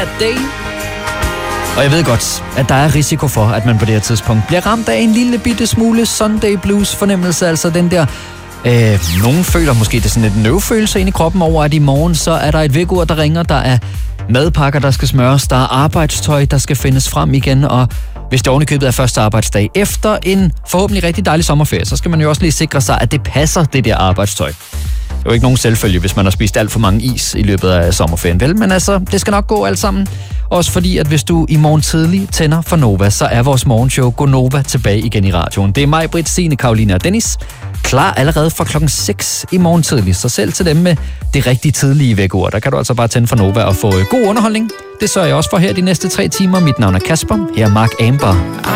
Day. Og jeg ved godt, at der er risiko for, at man på det her tidspunkt bliver ramt af en lille bitte smule Sunday blues fornemmelse, altså den der nogen føler måske det er sådan et nøvfølelse ind i kroppen over, at i morgen så er der et vækkeur, der ringer, der er madpakker, der skal smøres, der er arbejdstøj, der skal findes frem igen, og hvis det ovenikøbet er første arbejdsdag efter en forhåbentlig rigtig dejlig sommerferie, så skal man jo også lige sikre sig, at det passer det der arbejdstøj. Det er jo ikke nogen selvfølge, hvis man har spist alt for mange is i løbet af sommerferien, vel? Men altså, det skal nok gå alt sammen. Også fordi, at hvis du i morgen tidlig tænder for Nova, så er vores morgenshow Go Nova tilbage igen i radioen. Det er mig, Britt, Signe, Karoline og Dennis. Klar allerede fra klokken 6 i morgen tidlig. Så selv til dem med det rigtig tidlige vækkeur, der kan du altså bare tænde for Nova og få god underholdning. Det sørger jeg også for her de næste 3 timer. Mit navn er Kasper. Her er Mark Amber.